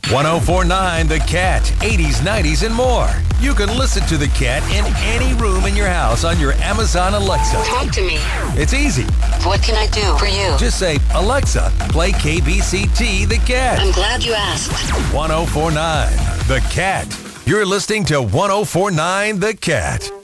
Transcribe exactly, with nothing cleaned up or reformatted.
ten forty-nine The Cat, eighties, nineties, and more. You can listen to The Cat in any room in your house on your Amazon Alexa. Talk to me. It's easy. What can I do for you? Just say, Alexa, play K B C T The Cat. I'm glad you asked. ten forty-nine The Cat. You're listening to ten forty-nine The Cat.